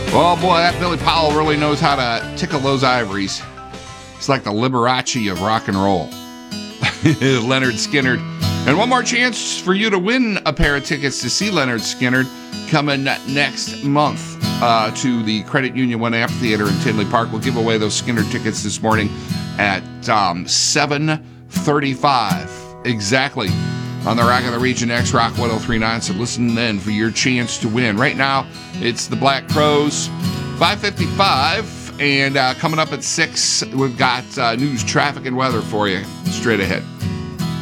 Oh boy, that Billy Powell really knows how to tickle those ivories. It's like the Liberace of rock and roll. Lynyrd Skynyrd. And one more chance for you to win a pair of tickets to see Lynyrd Skynyrd coming next month to the Credit Union One Amphitheater in Tinley Park. We'll give away those Skynyrd tickets this morning at 7:35 exactly on the Rock of the Region X Rock 103.9. So listen then for your chance to win. Right now, it's the Black Crowes, 5:55, and coming up at 6, we've got news, traffic, and weather for you straight ahead.